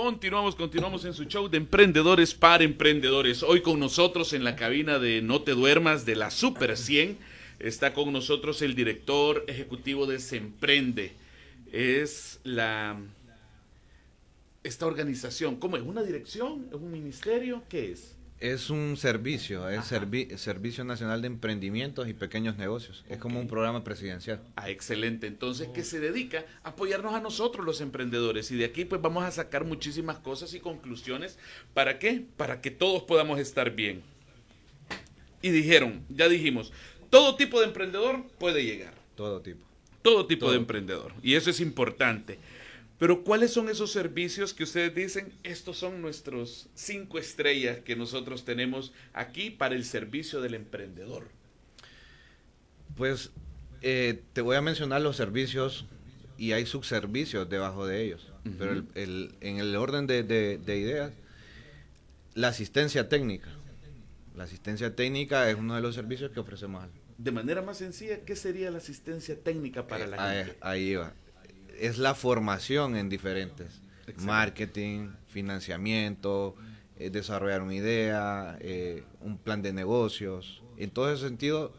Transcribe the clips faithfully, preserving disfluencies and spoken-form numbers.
Continuamos, continuamos en su show de Emprendedores para Emprendedores. Hoy con nosotros en la cabina de No Te Duermas de la Super cien está con nosotros el director ejecutivo de Semprende. Es la esta organización, ¿cómo es? ¿Una dirección? ¿Es un ministerio? ¿Qué es? Es un servicio, es servi Servicio Nacional de Emprendimientos y Pequeños Negocios. Okay. Es como un programa presidencial. Ah, excelente. Entonces, que se dedica a apoyarnos a nosotros los emprendedores. Y de aquí pues vamos a sacar muchísimas cosas y conclusiones. ¿Para qué? Para que todos podamos estar bien. Y dijeron, ya dijimos, todo tipo de emprendedor puede llegar. Todo tipo. Todo tipo todo. de emprendedor. Y eso es importante. Pero ¿cuáles son esos servicios que ustedes dicen? Estos son nuestros cinco estrellas que nosotros tenemos aquí para el servicio del emprendedor. Pues eh, te voy a mencionar los servicios y hay subservicios debajo de ellos. Uh-huh. Pero el, el, en el orden de, de, de ideas, la asistencia técnica. La asistencia técnica es uno de los servicios que ofrecemos. De manera más sencilla, ¿qué sería la asistencia técnica para eh, la ahí, gente? Ahí va. Es la formación en diferentes, excelente. Marketing, financiamiento, eh, desarrollar una idea, eh, un plan de negocios. En todo ese sentido,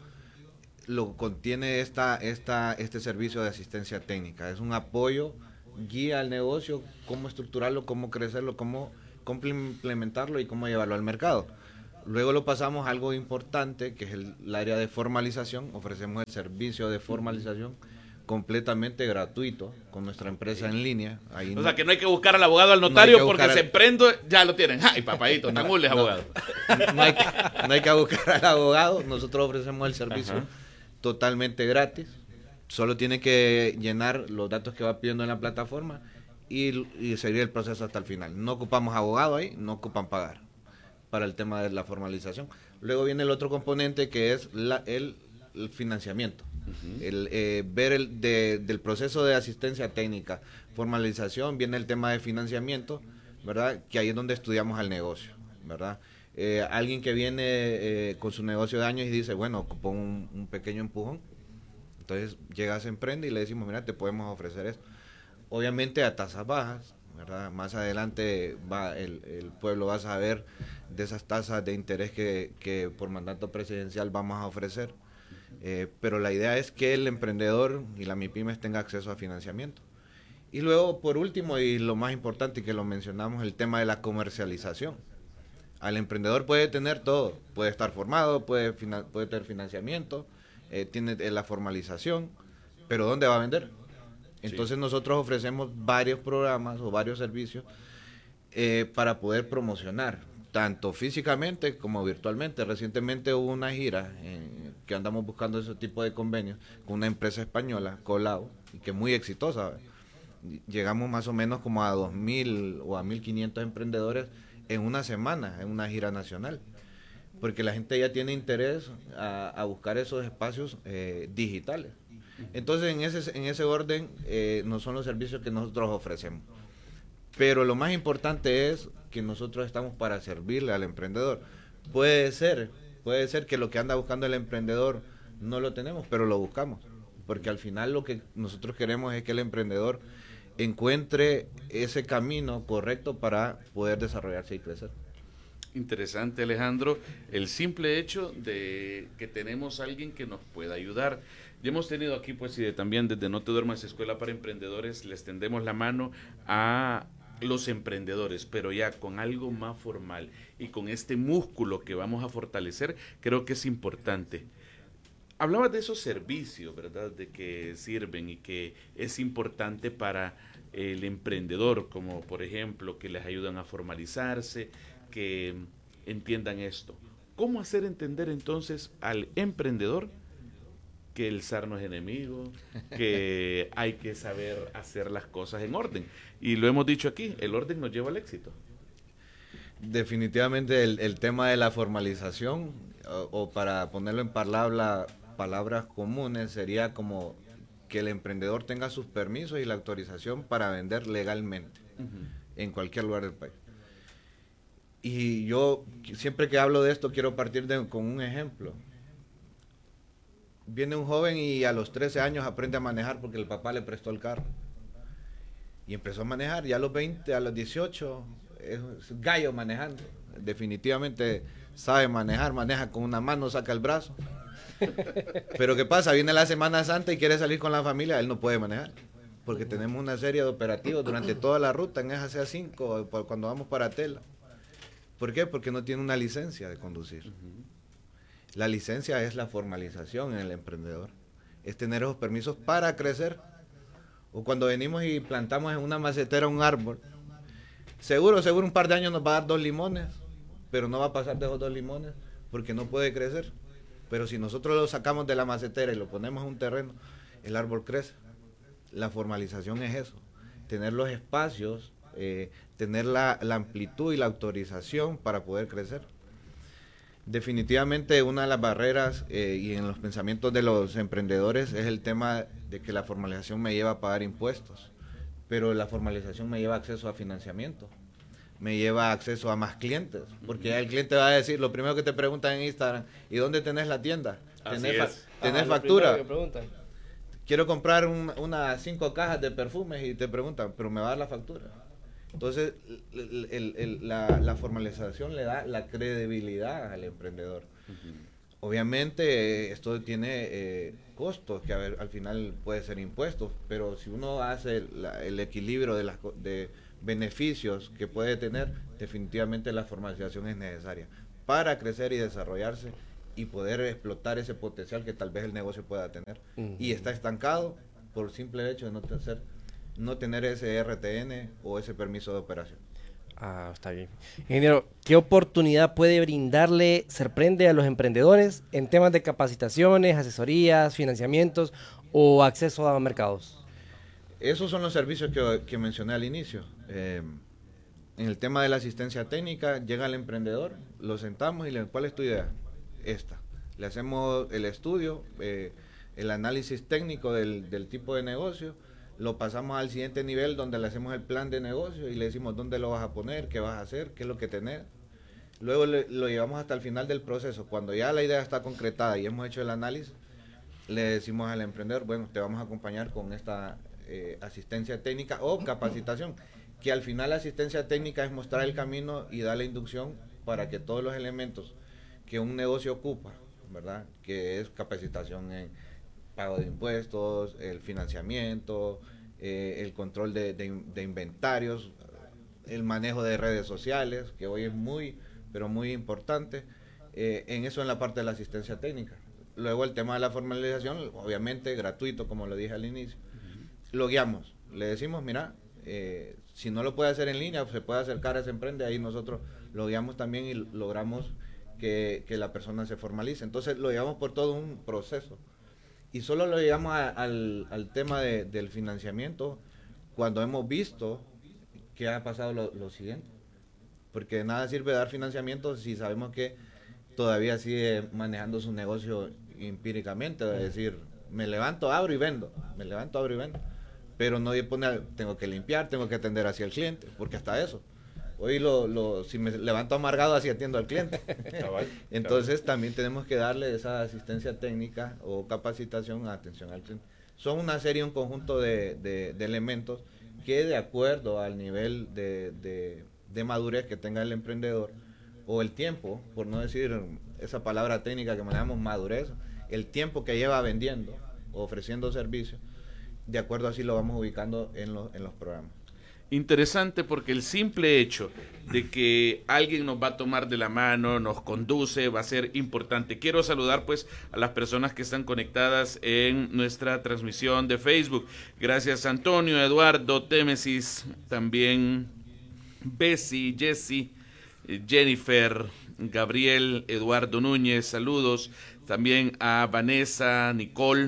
lo contiene esta, esta, este servicio de asistencia técnica. Es un apoyo, guía al negocio, cómo estructurarlo, cómo crecerlo, cómo, cómo implementarlo y cómo llevarlo al mercado. Luego lo pasamos a algo importante, que es el, el área de formalización. Ofrecemos el servicio de formalización completamente gratuito con nuestra empresa en línea. Ahí o no, sea que no hay que buscar al abogado, al notario, no porque al... se emprende, ya lo tienen. ¡Ay, papadito! Tan no, es no, abogado. No hay, que, no hay que buscar al abogado, nosotros ofrecemos el servicio Ajá. totalmente gratis. Solo tiene que llenar los datos que va pidiendo en la plataforma y, y seguir el proceso hasta el final. No ocupamos abogado ahí, no ocupan pagar para el tema de la formalización. Luego viene el otro componente que es la, el, el financiamiento. Uh-huh. el, eh, ver el de, del proceso de asistencia técnica, formalización, viene el tema de financiamiento, ¿verdad? Que ahí es donde estudiamos al negocio, ¿verdad? Eh, alguien que viene eh, con su negocio de años y dice, bueno, ocupó un, un pequeño empujón, entonces llega a Semprende y le decimos, mira, te podemos ofrecer esto. Obviamente a tasas bajas, ¿verdad? Más adelante va el, el pueblo va a saber de esas tasas de interés que, que por mandato presidencial vamos a ofrecer. Eh, pero la idea es que el emprendedor y la MIPYMES tenga acceso a financiamiento. Y luego, por último, y lo más importante que lo mencionamos, el tema de la comercialización. Al emprendedor puede tener todo, puede estar formado, puede, puede tener financiamiento, eh, tiene la formalización, pero ¿dónde va a vender? Entonces sí. Nosotros ofrecemos varios programas o varios servicios eh, para poder promocionar, tanto físicamente como virtualmente. Recientemente hubo una gira eh, que andamos buscando ese tipo de convenios con una empresa española, Colau, y que es muy exitosa. Llegamos más o menos como a dos mil o a mil quinientos emprendedores en una semana, en una gira nacional, porque la gente ya tiene interés a, a buscar esos espacios eh, digitales. Entonces, en ese, en ese orden, eh, no son los servicios que nosotros ofrecemos. Pero lo más importante es que nosotros estamos para servirle al emprendedor. Puede ser, puede ser que lo que anda buscando el emprendedor no lo tenemos, pero lo buscamos. Porque al final lo que nosotros queremos es que el emprendedor encuentre ese camino correcto para poder desarrollarse y crecer. Interesante, Alejandro, el simple hecho de que tenemos a alguien que nos pueda ayudar. Ya hemos tenido aquí, pues, y también desde No Te Duermas Escuela para Emprendedores, les tendemos la mano a los emprendedores, pero ya con algo más formal y con este músculo que vamos a fortalecer, creo que es importante. Hablabas de esos servicios, ¿verdad?, de que sirven y que es importante para el emprendedor, como por ejemplo que les ayudan a formalizarse, que entiendan esto. ¿Cómo hacer entender entonces al emprendedor que el zar no es enemigo, que hay que saber hacer las cosas en orden? Y lo hemos dicho aquí, el orden nos lleva al éxito. Definitivamente el, el tema de la formalización, o, o para ponerlo en palabra, palabras comunes, sería como que el emprendedor tenga sus permisos y la autorización para vender legalmente uh-huh. en cualquier lugar del país. Y yo siempre que hablo de esto quiero partir de, con un ejemplo. Viene un joven y a los trece años aprende a manejar porque el papá le prestó el carro. Y empezó a manejar, ya a los veinte, a los dieciocho, es gallo manejando. Definitivamente sabe manejar, maneja con una mano, saca el brazo. Pero ¿qué pasa? Viene la Semana Santa y quiere salir con la familia, él no puede manejar. Porque tenemos una serie de operativos durante toda la ruta en esa C A cinco, cuando vamos para Tela. ¿Por qué? Porque no tiene una licencia de conducir. La licencia es la formalización en el emprendedor. Es tener esos permisos para crecer. O cuando venimos y plantamos en una macetera un árbol, seguro, seguro un par de años nos va a dar dos limones, pero no va a pasar de esos dos limones porque no puede crecer. Pero si nosotros lo sacamos de la macetera y lo ponemos en un terreno, el árbol crece. La formalización es eso, tener los espacios, eh, tener la, la amplitud y la autorización para poder crecer. Definitivamente una de las barreras eh, y en los pensamientos de los emprendedores es el tema de que la formalización me lleva a pagar impuestos, pero la formalización me lleva acceso a financiamiento, me lleva acceso a más clientes, porque ya el cliente va a decir, lo primero que te preguntan en Instagram, ¿y dónde tenés la tienda? ¿Tenés, fa ¿tenés Ajá, factura? Quiero comprar un, unas cinco cajas de perfumes y te preguntan, ¿pero me va a dar la factura? Entonces, el, el, el, la, la formalización le da la credibilidad al emprendedor. Uh-huh. Obviamente, esto tiene eh, costos, que a ver, al final puede ser impuestos, pero si uno hace la, el equilibrio de, las, de beneficios que puede tener, definitivamente la formalización es necesaria para crecer y desarrollarse y poder explotar ese potencial que tal vez el negocio pueda tener. Uh-huh. Y está estancado por simple hecho de no tener no tener ese R T N o ese permiso de operación. Ah, está bien. Ingeniero, ¿qué oportunidad puede brindarle Serprende a los emprendedores en temas de capacitaciones, asesorías, financiamientos o acceso a mercados? Esos son los servicios que, que mencioné al inicio. Eh, en el tema de la asistencia técnica, llega el emprendedor, lo sentamos y le ¿cuál es tu idea? Esta. Le hacemos el estudio, eh, el análisis técnico del, del tipo de negocio, lo pasamos al siguiente nivel donde le hacemos el plan de negocio y le decimos dónde lo vas a poner, qué vas a hacer, qué es lo que tenés. Luego le, lo llevamos hasta el final del proceso. Cuando ya la idea está concretada y hemos hecho el análisis, le decimos al emprendedor, bueno, te vamos a acompañar con esta eh, asistencia técnica o capacitación, que al final la asistencia técnica es mostrar el camino y dar la inducción para que todos los elementos que un negocio ocupa, ¿verdad? Que es capacitación en pago de impuestos, el financiamiento, eh, el control de, de, de inventarios, el manejo de redes sociales, que hoy es muy, pero muy importante, eh, en eso en la parte de la asistencia técnica. Luego el tema de la formalización, obviamente gratuito, como lo dije al inicio, uh-huh. Lo guiamos, le decimos, mira, eh, si no lo puede hacer en línea, se puede acercar a ese emprende, ahí nosotros lo guiamos también y logramos que, que la persona se formalice. Entonces lo llevamos por todo un proceso. Y solo lo llevamos a, al, al tema de, del financiamiento cuando hemos visto que ha pasado lo, lo siguiente. Porque de nada sirve dar financiamiento si sabemos que todavía sigue manejando su negocio empíricamente. Es decir, me levanto, abro y vendo. Me levanto, abro y vendo. Pero no pone, tengo que limpiar, tengo que atender hacia el cliente, porque hasta eso. Hoy lo, lo, si me levanto amargado, así atiendo al cliente. Cabal, Entonces cabal. También tenemos que darle esa asistencia técnica o capacitación a atención al cliente. Son una serie, un conjunto de, de, de elementos que de acuerdo al nivel de, de, de madurez que tenga el emprendedor o el tiempo, por no decir esa palabra técnica que manejamos, madurez, el tiempo que lleva vendiendo o ofreciendo servicios, de acuerdo así lo vamos ubicando en, lo, en los programas. Interesante porque el simple hecho de que alguien nos va a tomar de la mano, nos conduce, va a ser importante. Quiero saludar pues a las personas que están conectadas en nuestra transmisión de Facebook. Gracias Antonio, Eduardo, Témesis, también Bessie, Jessie, Jennifer, Gabriel, Eduardo Núñez, saludos. También a Vanessa, Nicole.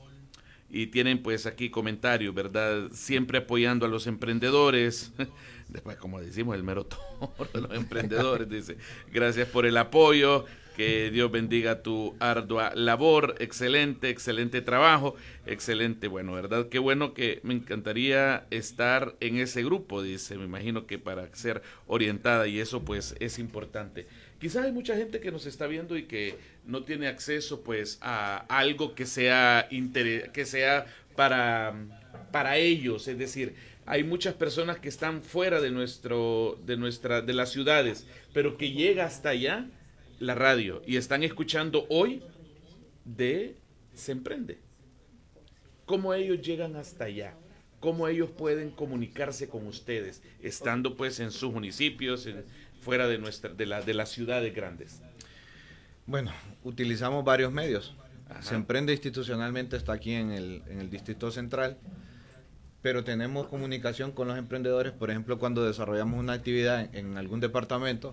Y tienen pues aquí comentarios, ¿verdad? Siempre apoyando a los emprendedores. Después, como decimos, el mero toro de los emprendedores. Dice, gracias por el apoyo. Que Dios bendiga tu ardua labor. Excelente, excelente trabajo. Excelente, bueno, ¿verdad? Qué bueno que me encantaría estar en ese grupo, dice. Me imagino que para ser orientada y eso pues es importante. Quizás hay mucha gente que nos está viendo y que no tiene acceso pues a algo que sea inter- que sea para, para ellos, es decir, hay muchas personas que están fuera de nuestro, de nuestra, de las ciudades, pero que llega hasta allá la radio y están escuchando hoy de Se Emprende. ¿Cómo ellos llegan hasta allá? ¿Cómo ellos pueden comunicarse con ustedes, estando pues en sus municipios, en, fuera de nuestra, de la, de las ciudades grandes? Bueno, utilizamos varios medios. Ajá. Se Emprende institucionalmente está aquí en el, en el Distrito Central, pero tenemos comunicación con los emprendedores, por ejemplo, cuando desarrollamos una actividad en, en algún departamento,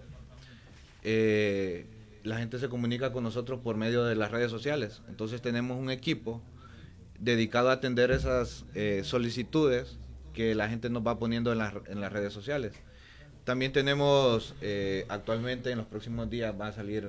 eh, la gente se comunica con nosotros por medio de las redes sociales. Entonces tenemos un equipo dedicado a atender esas eh, solicitudes que la gente nos va poniendo en, la, en las redes sociales. También tenemos, eh, actualmente en los próximos días va a salir,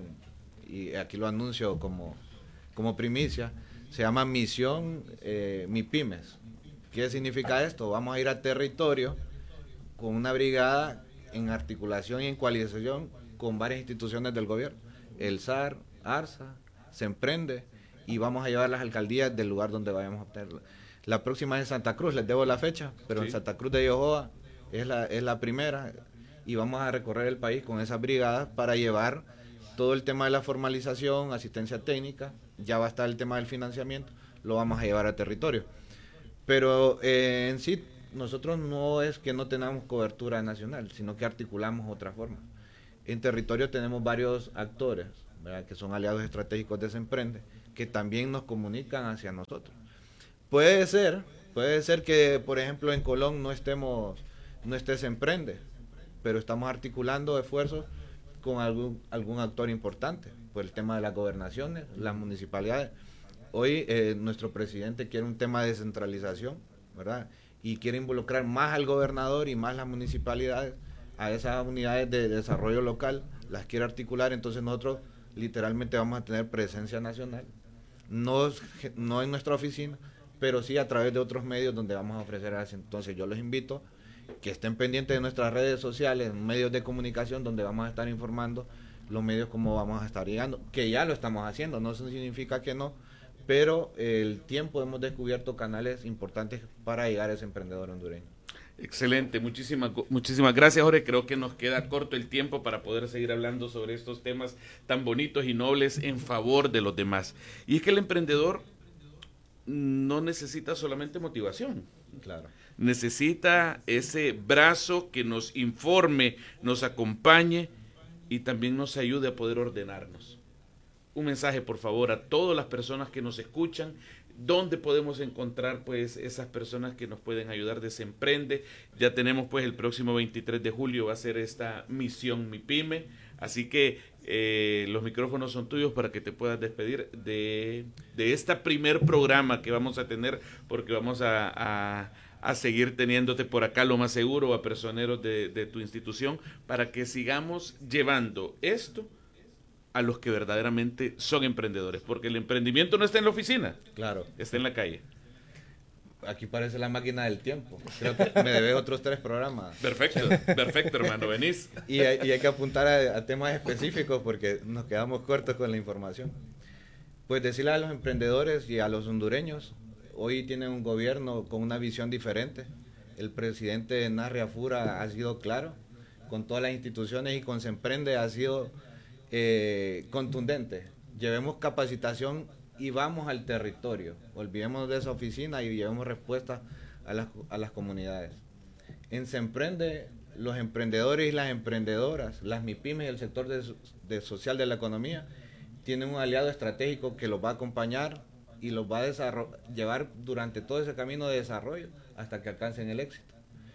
y aquí lo anuncio como, como primicia, se llama Misión eh, MIPYMES. ¿Qué significa esto? Vamos a ir a territorio con una brigada en articulación y en coalición con varias instituciones del gobierno, el S A R, ARSA, Se Emprende, y vamos a llevar las alcaldías del lugar donde vayamos a obtenerla. La próxima es en Santa Cruz, les debo la fecha, pero sí. En Santa Cruz de Yojoa es la, es la primera, y vamos a recorrer el país con esas brigadas para llevar todo el tema de la formalización, asistencia técnica, ya va a estar el tema del financiamiento, lo vamos a llevar a territorio. Pero eh, en sí, nosotros no es que no tengamos cobertura nacional, sino que articulamos otra forma. En territorio tenemos varios actores, ¿verdad?, que son aliados estratégicos de Se Emprende, que también nos comunican hacia nosotros. Puede ser, puede ser que, por ejemplo, en Colón no estemos, no esté Se Emprende, pero estamos articulando esfuerzos con algún, algún actor importante, por el tema de las gobernaciones, las municipalidades. Hoy eh, nuestro presidente quiere un tema de descentralización, ¿verdad?, y quiere involucrar más al gobernador y más las municipalidades a esas unidades de desarrollo local, las quiere articular. Entonces nosotros literalmente vamos a tener presencia nacional, no, no en nuestra oficina, pero sí a través de otros medios donde vamos a ofrecer eso. Entonces yo los invito que estén pendientes de nuestras redes sociales, medios de comunicación, donde vamos a estar informando los medios cómo vamos a estar llegando, que ya lo estamos haciendo, no eso significa que no, pero el tiempo hemos descubierto canales importantes para llegar a ese emprendedor hondureño. Excelente, muchísimas, muchísimas gracias, Jorge. Creo que nos queda corto el tiempo para poder seguir hablando sobre estos temas tan bonitos y nobles en favor de los demás. Y es que el emprendedor no necesita solamente motivación. Claro. Necesita ese brazo que nos informe, nos acompañe y también nos ayude a poder ordenarnos. Un mensaje, por favor, a todas las personas que nos escuchan. ¿Dónde podemos encontrar pues esas personas que nos pueden ayudar de Se Emprende? Ya tenemos pues el próximo veintitrés de julio va a ser esta misión MIPYME, así que eh, los micrófonos son tuyos para que te puedas despedir de, de este primer programa que vamos a tener, porque vamos a, a, a seguir teniéndote por acá, lo más seguro, a personeros de, de tu institución, para que sigamos llevando esto a los que verdaderamente son emprendedores, porque el emprendimiento no está en la oficina, claro, está en la calle. Aquí parece la máquina del tiempo. Creo que me debes otros tres programas. Perfecto, perfecto, hermano, venís. Y hay, y hay que apuntar a, a temas específicos porque nos quedamos cortos con la información. Pues decirle a los emprendedores y a los hondureños, hoy tienen un gobierno con una visión diferente. El presidente Narri Afura ha sido claro, con todas las instituciones y con Se Emprende ha sido Eh, contundente. Llevemos capacitación y vamos al territorio, olvidemos de esa oficina y llevemos respuesta a las, a las comunidades. En Se Emprende, los emprendedores y las emprendedoras, las MIPYMES y el sector de, de social de la economía tienen un aliado estratégico que los va a acompañar y los va a llevar durante todo ese camino de desarrollo hasta que alcancen el éxito.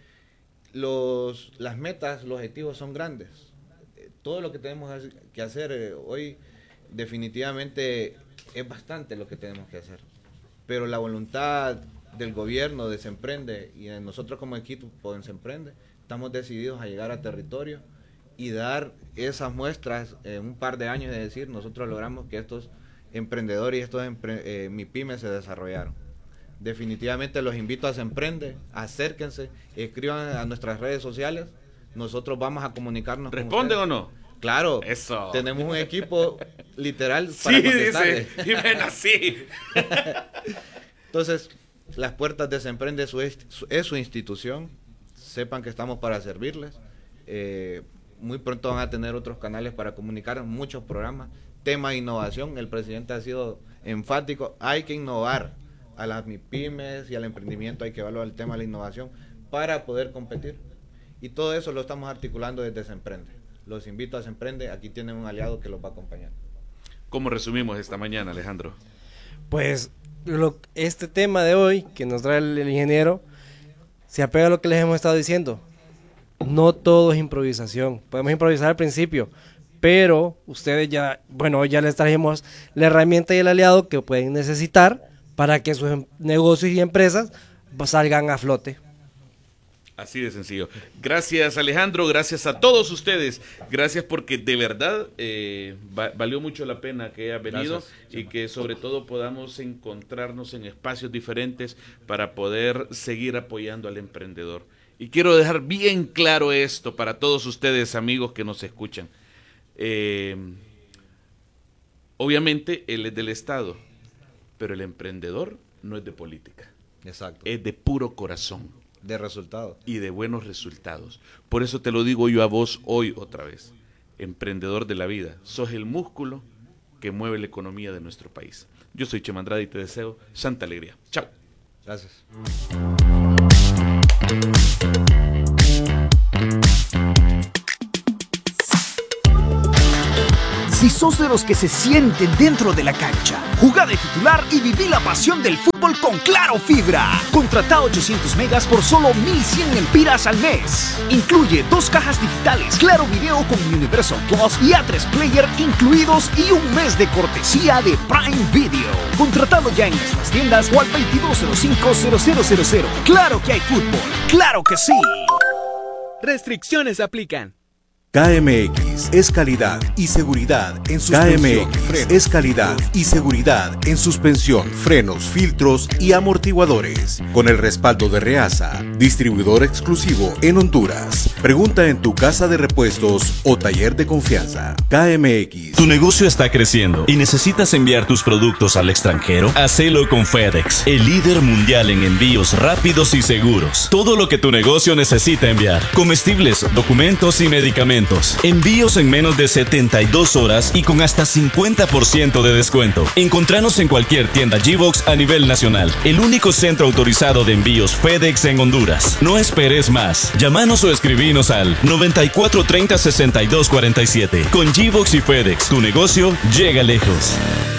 Los, las metas, los objetivos son grandes. Todo lo que tenemos que hacer eh, hoy definitivamente es bastante lo que tenemos que hacer, pero la voluntad del gobierno de Se Emprende y de nosotros como equipo en Se Emprende estamos decididos a llegar a territorio y dar esas muestras en un par de años, de decir, nosotros logramos que estos emprendedores y estos empre eh, MIPYMES se desarrollaron. Definitivamente los invito a Se Emprende, acérquense, escriban a nuestras redes sociales. Nosotros vamos a comunicarnos. ¿Responden o no? Claro. Eso. Tenemos un equipo literal para sí, contestarles. Dice, y ven así. Entonces, las puertas de Se Emprende es su, es su institución. sepan que estamos para servirles. Eh, muy pronto van a tener otros canales para comunicar, muchos programas. Tema de innovación, el presidente ha sido enfático, hay que innovar a las MIPYMES y al emprendimiento, hay que evaluar el tema de la innovación para poder competir. Y todo eso lo estamos articulando desde Semprende. Los invito a Semprende, aquí tienen un aliado que los va a acompañar. ¿Cómo resumimos esta mañana, Alejandro? Pues lo, este tema de hoy que nos trae el, el ingeniero se apega a lo que les hemos estado diciendo. No todo es improvisación. Podemos improvisar al principio, pero ustedes ya, bueno, ya les trajimos la herramienta y el aliado que pueden necesitar para que sus negocios y empresas salgan a flote. Así de sencillo. Gracias, Alejandro, gracias a todos ustedes, gracias porque de verdad eh, va, valió mucho la pena que haya venido gracias, y que sobre todo podamos encontrarnos en espacios diferentes para poder seguir apoyando al emprendedor. Y quiero dejar bien claro esto para todos ustedes, amigos que nos escuchan. Eh, obviamente él es del Estado, pero el emprendedor no es de política. Exacto. Es de puro corazón. De resultados. Y de buenos resultados. Por eso te lo digo yo a vos hoy otra vez. Emprendedor de la vida. Sos el músculo que mueve la economía de nuestro país. Yo soy Chema Andrade y te deseo santa alegría. Chao. Gracias. Si sos de los que se sienten dentro de la cancha, jugá de titular y viví la pasión del fútbol con Claro Fibra. Contratá ochocientos megas por solo mil cien empiras al mes. Incluye dos cajas digitales, Claro Video con Universal Plus y A tres Player incluidos y un mes de cortesía de Prime Video. Contratalo ya en nuestras tiendas o al veintidós cero cinco cero cero cero cero. Claro que hay fútbol, claro que sí. Restricciones aplican. K M X es calidad y seguridad en suspensión. K M X es calidad y seguridad en suspensión, frenos, filtros y amortiguadores. Con el respaldo de Reasa, distribuidor exclusivo en Honduras. Pregunta en tu casa de repuestos o taller de confianza. K M X. Tu negocio está creciendo y necesitas enviar tus productos al extranjero. Hacelo con FedEx, el líder mundial en envíos rápidos y seguros. Todo lo que tu negocio necesita enviar: comestibles, documentos y medicamentos. Envíos en menos de setenta y dos horas y con hasta cincuenta por ciento de descuento. Encontranos en cualquier tienda G-Box a nivel nacional. El único centro autorizado de envíos FedEx en Honduras. No esperes más. Llámanos o escribinos al noventa y cuatro treinta sesenta y dos cuarenta y siete. Con G-Box y FedEx, tu negocio llega lejos.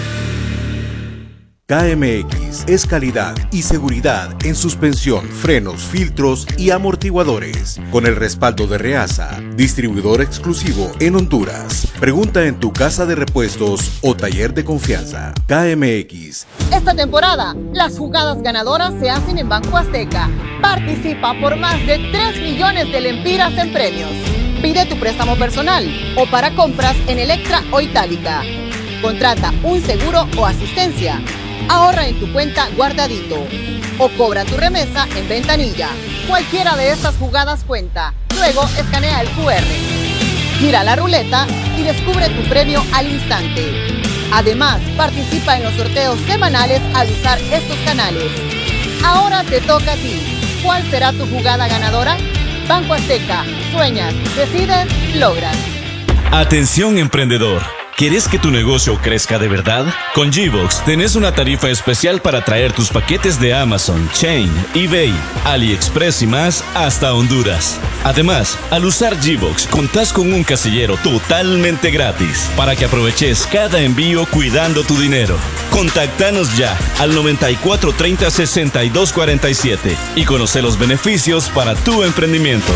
K M X es calidad y seguridad en suspensión, frenos, filtros y amortiguadores. Con el respaldo de Reasa, distribuidor exclusivo en Honduras. Pregunta en tu casa de repuestos o taller de confianza. K M X. Esta temporada, las jugadas ganadoras se hacen en Banco Azteca. Participa por más de tres millones de lempiras en premios. Pide tu préstamo personal o para compras en Electra o Itálica. Contrata un seguro o asistencia. Ahorra en tu cuenta guardadito o cobra tu remesa en ventanilla. Cualquiera de estas jugadas cuenta. Luego escanea el cu erre. Gira la ruleta y descubre tu premio al instante. Además, participa en los sorteos semanales al usar estos canales. Ahora te toca a ti. ¿Cuál será tu jugada ganadora? Banco Azteca. Sueñas, decides, logras. Atención, emprendedor. ¿Quieres que tu negocio crezca de verdad? Con G-Box tenés una tarifa especial para traer tus paquetes de Amazon, Chain, eBay, AliExpress y más hasta Honduras. Además, al usar G-Box contás con un casillero totalmente gratis para que aproveches cada envío cuidando tu dinero. Contactanos ya al noventa y cuatro treinta sesenta y dos cuarenta y siete y conoce los beneficios para tu emprendimiento.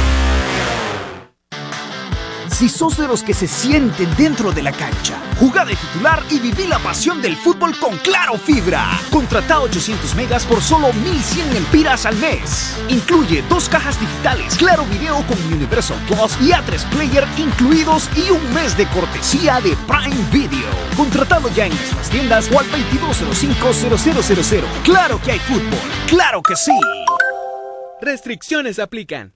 Si sos de los que se sienten dentro de la cancha, jugá de titular y viví la pasión del fútbol con Claro Fibra. Contratá ochocientos megas por solo mil cien empiras al mes. Incluye dos cajas digitales, Claro Video con Universal Plus y A tres Player incluidos y un mes de cortesía de Prime Video. Contratalo ya en nuestras tiendas o al veintidós cero cinco cero cero cero cero. Claro que hay fútbol, claro que sí. Restricciones aplican.